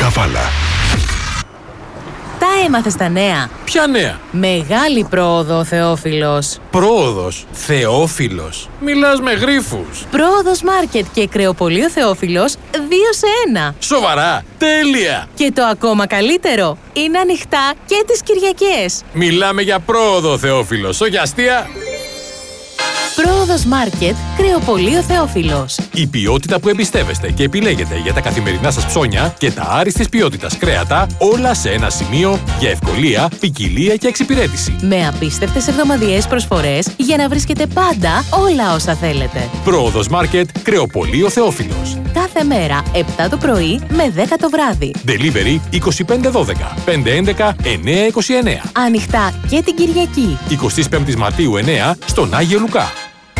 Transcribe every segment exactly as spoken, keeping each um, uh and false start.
Καβάλα. Τα έμαθες τα νέα. Ποια νέα? Μεγάλη πρόοδο ο Θεόφιλος. Πρόοδος? Θεόφιλος? Μιλάς με γρίφους. Πρόοδος Μάρκετ και κρεοπωλείο Θεόφιλος δύο σε ένα. Σοβαρά? Τέλεια! Και το ακόμα καλύτερο, είναι ανοιχτά και τις Κυριακές. Μιλάμε για πρόοδο Θεόφιλος, όχι αστεία. Πρόοδος Μάρκετ, κρεοπωλείο Θεόφιλος. Η ποιότητα που εμπιστεύεστε και επιλέγετε για τα καθημερινά σας ψώνια και τα άριστης ποιότητας κρέατα, όλα σε ένα σημείο για ευκολία, ποικιλία και εξυπηρέτηση. Με απίστευτες εβδομαδιαίες προσφορές για να βρίσκετε πάντα όλα όσα θέλετε. Πρόοδος Μάρκετ, κρεοπωλείο Θεόφιλος. Κάθε μέρα επτά το πρωί με δέκα το βράδυ. Delivery είκοσι πέντε δώδεκα πεντακόσια έντεκα εννιακόσια είκοσι εννέα. Ανοιχτά και την Κυριακή. εικοστή πέμπτη Μαρτίου εννέα στον Άγιο Λουκά.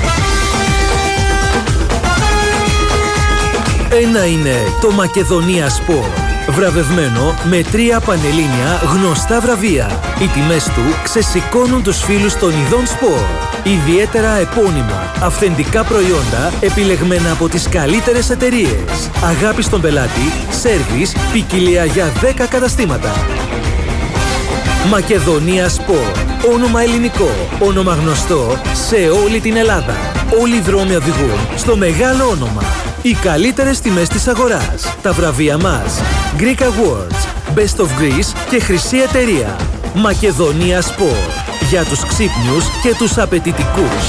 Ένα είναι το Μακεδονία Σπορ. Βραβευμένο με τρία πανελλήνια γνωστά βραβεία. Οι τιμές του ξεσηκώνουν τους φίλους των ειδών σπορ. Ιδιαίτερα επώνυμα, αυθεντικά προϊόντα επιλεγμένα από τις καλύτερες εταιρείες. Αγάπη στον πελάτη, σέρβις, ποικιλία για δέκα καταστήματα. Μακεδονία Σπορ. Όνομα ελληνικό, όνομα γνωστό σε όλη την Ελλάδα. Όλοι οι δρόμοι οδηγούν στο μεγάλο όνομα. Οι καλύτερες τιμές της αγοράς. Τα βραβεία μας. Greek Awards, Best of Greece και Χρυσή Εταιρεία. Μακεδονία Σπορ. Για τους ξύπνιους και τους απαιτητικούς.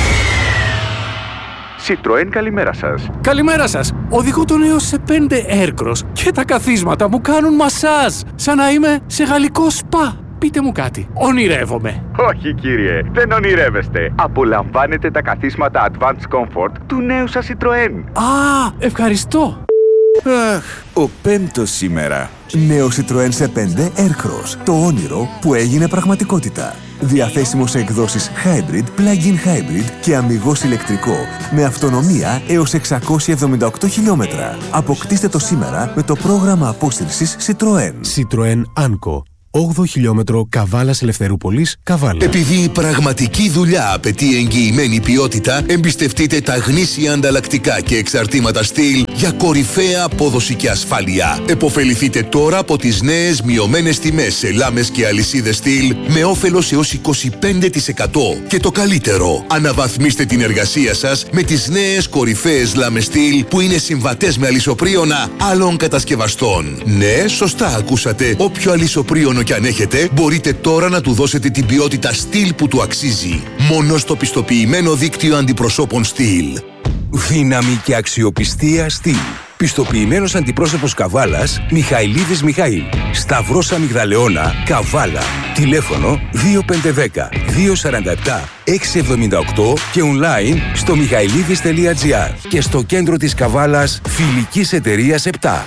Citroën, καλημέρα σας. Καλημέρα σας. Οδηγώ τον έως σε πέντε Aircross και τα καθίσματα μου κάνουν μασάζ. Σαν να είμαι σε γαλλικό σπα. Πείτε μου κάτι. Ονειρεύομαι? Όχι κύριε, δεν ονειρεύεστε. Απολαμβάνετε τα καθίσματα Advanced Comfort του νέου σας Citroën. Α, ευχαριστώ. Αχ, ο πέμπτος σήμερα. Νέο Citroën σε πέντε Aircross. Το όνειρο που έγινε πραγματικότητα. Διαθέσιμο σε εκδόσεις Hybrid, Plug-in Hybrid και αμιγώς ηλεκτρικό με αυτονομία έως εξακόσια εβδομήντα οκτώ χιλιόμετρα. Αποκτήστε το σήμερα με το πρόγραμμα απόσυρσης Citroën. Citroën Anco. όγδοο χιλιόμετρο Καβάλας Ελευθερούπολης, Καβάλα. Επειδή η πραγματική δουλειά απαιτεί εγγυημένη ποιότητα, εμπιστευτείτε τα γνήσια ανταλλακτικά και εξαρτήματα στυλ για κορυφαία απόδοση και ασφάλεια. Εποφεληθείτε τώρα από τις νέες μειωμένες τιμές σε λάμες και αλυσίδες στυλ με όφελος έως είκοσι πέντε τοις εκατό. Και το καλύτερο, αναβαθμίστε την εργασία σας με τις νέες κορυφαίες λάμες στυλ που είναι συμβατές με αλυσοπρίωνα άλλων κατασκευαστών. Ναι, σωστά ακούσατε. Όποιο αλυσοπρίωνο κι αν έχετε, μπορείτε τώρα να του δώσετε την ποιότητα στυλ που του αξίζει. Μόνο στο πιστοποιημένο δίκτυο αντιπροσώπων στυλ. Δύναμη και αξιοπιστία στυλ. Πιστοποιημένος αντιπρόσωπος Καβάλας, Μιχαηλίδης Μιχαήλ. Σταυρός Αμυγδαλεώνα, Καβάλα. Τηλέφωνο δύο πέντε ένα μηδέν δύο τέσσερα επτά έξι εβδομήντα οκτώ και online στο μιχαηλίδης τελεία τζι άρ και στο κέντρο της Καβάλας Φιλικής Εταιρείας επτά.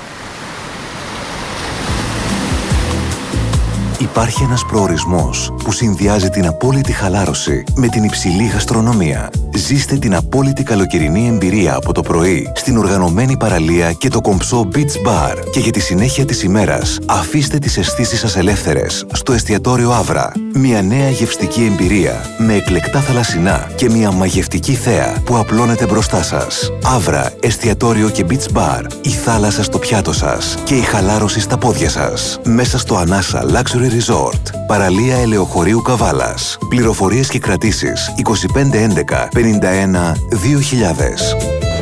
Υπάρχει ένας προορισμός που συνδυάζει την απόλυτη χαλάρωση με την υψηλή γαστρονομία. Ζήστε την απόλυτη καλοκαιρινή εμπειρία από το πρωί στην οργανωμένη παραλία και το κομψό Beach Bar. Και για τη συνέχεια της ημέρας, αφήστε τις αισθήσεις σας ελεύθερες στο εστιατόριο Αύρα. Μια νέα γευστική εμπειρία με εκλεκτά θαλασσινά και μια μαγευτική θέα που απλώνεται μπροστά σας. Αύρα, εστιατόριο και Beach Bar. Η θάλασσα στο πιάτο σας και η χαλάρωση στα πόδια σας. Μέσα στο Ανάσα Luxury Resort. Παραλία Ελεοχωρίου Καβάλας. Πληροφορίες και κρατήσεις είκοσι πέντε έντεκα πενήντα ένα δύο χιλιάδες.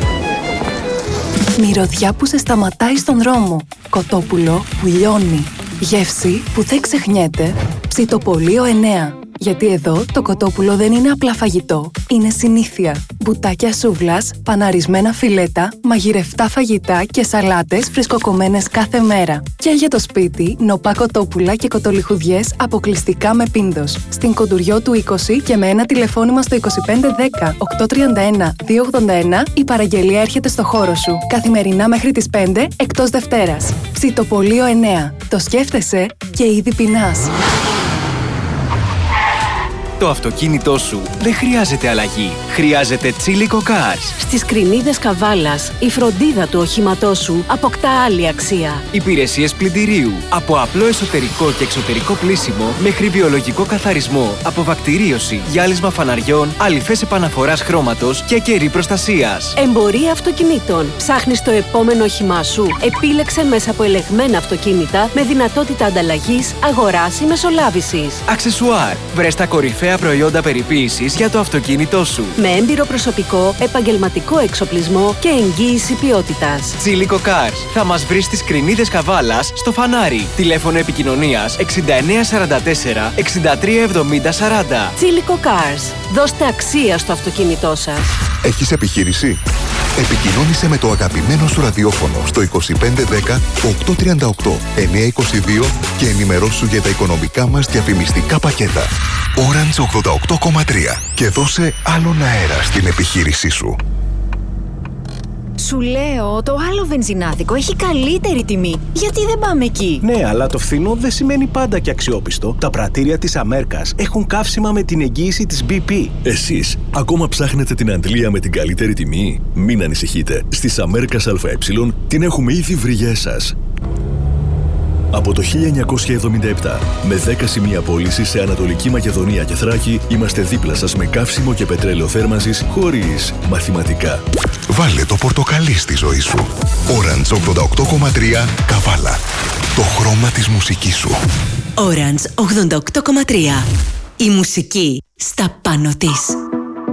Μυρωδιά που σε σταματάει στον δρόμο. Κοτόπουλο που λιώνει. Γεύση που δεν ξεχνιέται. Ψητοπωλείο εννέα. Γιατί εδώ το κοτόπουλο δεν είναι απλά φαγητό, είναι συνήθεια. Μπουτάκια σούβλας, παναρισμένα φιλέτα, μαγειρευτά φαγητά και σαλάτες φρυσκοκομμένες κάθε μέρα. Και για το σπίτι, νοπά κοτόπουλα και κοτολιχουδιές αποκλειστικά με πίνδος. Στην Κοντουριό του είκοσι και με ένα τηλεφώνημα στο είκοσι πέντε δέκα οκτακόσια τριάντα ένα διακόσια ογδόντα ένα η παραγγελία έρχεται στο χώρο σου. Καθημερινά μέχρι τις πέντε εκτός Δευτέρας. Ψητοπωλείο εννέα. Το σκέφτεσαι και ήδη πεινάς. Το αυτοκίνητό σου δεν χρειάζεται αλλαγή. χρειάζεται Τσίλικο Cars. Στις Κρινίδες Καβάλας, η φροντίδα του οχήματός σου αποκτά άλλη αξία. Υπηρεσίες πλυντηρίου, από απλό εσωτερικό και εξωτερικό πλύσιμο μέχρι βιολογικό καθαρισμό, αποβακτηρίωση, γυάλισμα φαναριών, αλυφές επαναφοράς χρώματος και κερί προστασίας. Εμπορία αυτοκινήτων. Ψάχνεις το επόμενο όχημά σου? Επίλεξε μέσα από ελεγμένα αυτοκίνητα με δυνατότητα ανταλλαγής, αγοράς ή μεσολάβησης. Αξεσουάρ. Βρες τα κορυφαία προϊόντα περιποίησης για το αυτοκίνητό σου. Με έμπειρο προσωπικό, επαγγελματικό εξοπλισμό και εγγύηση ποιότητας. Τσίλικο Cars. Θα μας βρεις στις Κρινίδες Καβάλας, στο Φανάρι. Τηλέφωνο επικοινωνίας εξήντα εννέα σαράντα τέσσερα εξήντα τρία εβδομήντα σαράντα. Τσίλικο Cars. Δώστε αξία στο αυτοκίνητό σας. Έχεις επιχείρηση? Επικοινώνησε με το αγαπημένο σου ραδιόφωνο στο είκοσι πέντε δέκα οκτακόσια τριάντα οκτώ εννιακόσια είκοσι δύο και ενημερώσου για τα οικονομικά μας διαφημιστικά πακέτα. Orange ογδόντα οκτώ κόμμα τρία και δώσε άλλον αέρα στην επιχείρησή σου. Σου λέω, το άλλο βενζινάδικο έχει καλύτερη τιμή. Γιατί δεν πάμε εκεί? Ναι, αλλά το φθηνό δεν σημαίνει πάντα και αξιόπιστο. Τα πρατήρια της Αμέρκας έχουν καύσιμα με την εγγύηση της μπι πι. Εσείς, ακόμα ψάχνετε την αντλία με την καλύτερη τιμή? Μην ανησυχείτε. Στις Αμέρκας ΑΕ την έχουμε ήδη βρει για εσάς. Από το χίλια εννιακόσια εβδομήντα επτά, με δέκα σημεία πώλησης σε Ανατολική Μακεδονία και Θράκη, είμαστε δίπλα σας με καύσιμο και πετρέλαιο θέρμανσης χωρίς μαθηματικά. Βάλε το πορτοκαλί στη ζωή σου. Orange ογδόντα οκτώ κόμμα τρία Καβάλα. Το χρώμα της μουσικής σου. Orange ογδόντα οκτώ κόμμα τρία. Η μουσική στα πάνω της.